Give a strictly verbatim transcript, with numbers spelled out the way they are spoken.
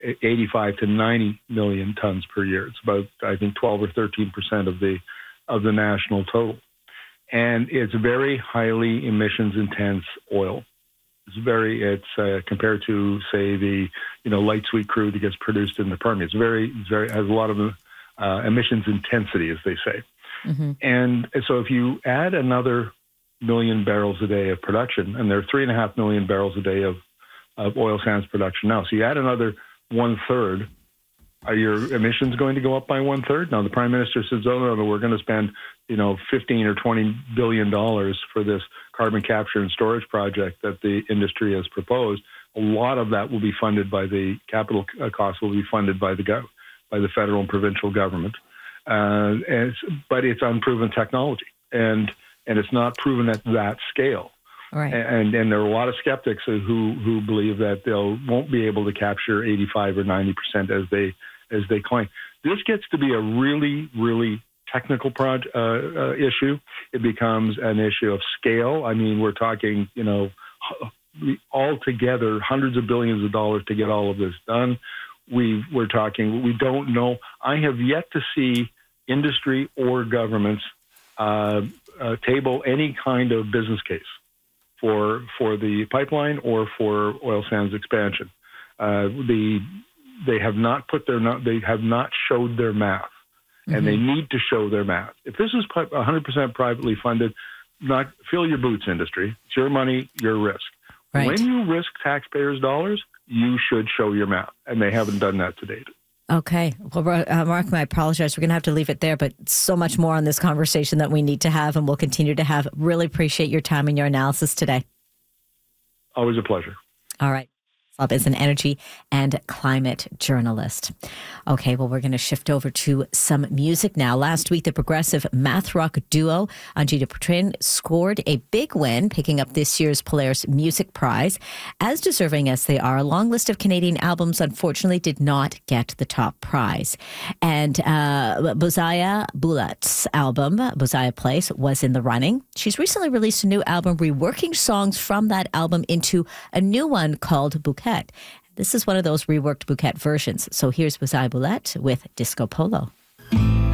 eighty-five to ninety million tons per year. It's about, I think, twelve or thirteen percent of the of the national total. And it's very highly emissions intense oil. It's very, it's uh, compared to, say, the, you know, light sweet crude that gets produced in the Permian. It's very, it's very, has a lot of uh, emissions intensity, as they say. Mm-hmm. And so if you add another million barrels a day of production, and there are three and a half million barrels a day of, of oil sands production now. So you add another one third, are your emissions going to go up by one third? Now the Prime Minister says, oh no, no, we're going to spend, you know, fifteen or twenty billion dollars for this carbon capture and storage project that the industry has proposed. A lot of that will be funded by the capital costs will be funded by the gov- by the federal and provincial government. Uh, and it's, but it's unproven technology, and and it's not proven at that scale. Right. And and there are a lot of skeptics who who believe that they'll won't be able to capture eighty-five or ninety percent as they as they claim. This gets to be a really really technical project uh, uh, issue. It becomes an issue of scale. I mean, we're talking, you know, altogether hundreds of billions of dollars to get all of this done. We we're talking. We don't know. I have yet to see industry or governments uh, uh, table any kind of business case for for the pipeline or for oil sands expansion. Uh, the they have not put their not they have not showed their math, mm-hmm. and they need to show their math. If this is one hundred percent privately funded, not fill your boots, industry. It's your money, your risk. Right. When you risk taxpayers' dollars, you should show your math, and they haven't done that to date. Okay. Well, uh, Mark, I apologize. We're going to have to leave it there, but so much more on this conversation that we need to have and we'll continue to have. Really appreciate your time and your analysis today. Always a pleasure. All right. Slob is an energy and climate journalist. Okay, well, we're going to shift over to some music now. Last week, the progressive math rock duo Anjita Pratrin scored a big win, picking up this year's Polaris Music Prize. As deserving as they are, a long list of Canadian albums unfortunately did not get the top prize. And uh, Bozaya Bulat's album, Bozaya Place, was in the running. She's recently released a new album reworking songs from that album into a new one called Bouquet. This is one of those reworked Bouquet versions. So here's Bozaya Bulat with Disco Polo.